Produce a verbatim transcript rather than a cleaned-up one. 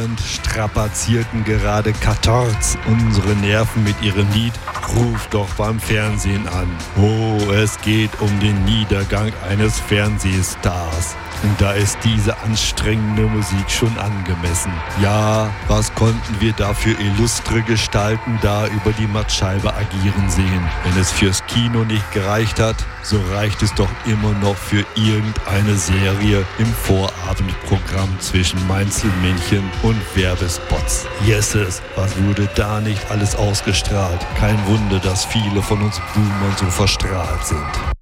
Irland strapazierten gerade Katorz unsere Nerven mit ihrem Lied Ruf doch beim Fernsehen an. Oh, es geht um den Niedergang eines Fernsehstars. Und da ist diese anstrengende Musik schon angemessen. Ja, was konnten wir da für illustre Gestalten da über die Mattscheibe agieren sehen? Wenn es fürs Kino nicht gereicht hat, so reicht es doch immer noch für irgendeine Serie im Vorabendprogramm zwischen Mainzelmännchen und Werbespots. Yeses, was wurde da nicht alles ausgestrahlt? Kein Wunder, dass viele von uns Boomern so verstrahlt sind.